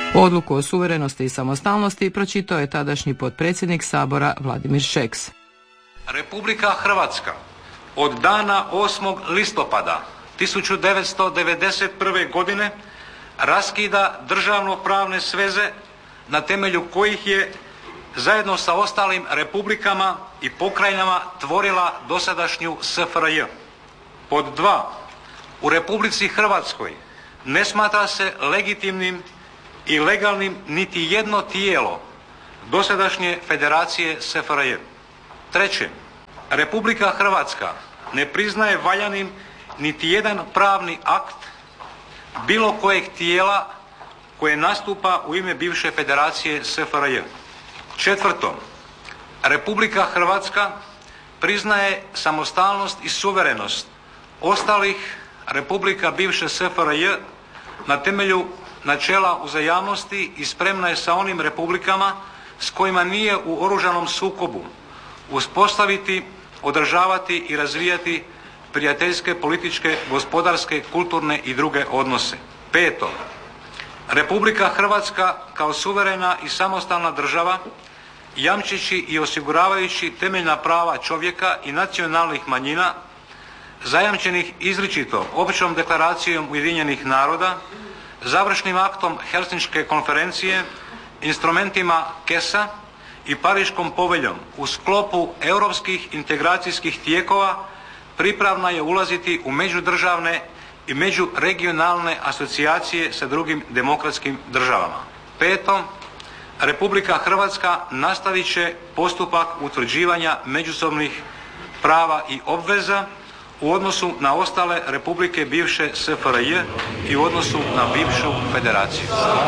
Odluku o suverenosti i samostalnosti pročitao je tadašnji potpredsjednik Sabora Vladimir Šeks. Republika Hrvatska od dana 8. listopada 1991. godine raskida državno-pravne sveze na temelju kojih je zajedno sa ostalim republikama i pokrajinama tvorila dosadašnju SFRJ. Pod 2. U Republici Hrvatskoj ne smatra se legitimnim i legalnim niti jedno tijelo dosadašnje Federacije SFRJ. 3. Republika Hrvatska ne priznaje valjanim niti jedan pravni akt bilo kojeg tijela koje nastupa u ime bivše Federacije SFRJ. 4. Republika Hrvatska priznaje samostalnost i suverenost ostalih republika bivše SFRJ na temelju načela uzajamnosti i spremna je sa onim republikama s kojima nije u oružanom sukobu uspostaviti, održavati i razvijati prijateljske, političke, gospodarske, kulturne i druge odnose. 5. Republika Hrvatska kao suverena i samostalna država jamčeći i osiguravajući temeljna prava čovjeka i nacionalnih manjina zajamčenih izričito Općom deklaracijom Ujedinjenih naroda, završnim aktom Helsinške konferencije, instrumentima KES-a i Pariškom poveljom u sklopu europskih integracijskih tijekova pripravna je ulaziti u međudržavne i međuregionalne asocijacije sa drugim demokratskim državama. 5. Republika Hrvatska nastavit će postupak utvrđivanja međusobnih prava i obveza u odnosu na ostale republike bivše SFRJ i u odnosu na bivšu federaciju.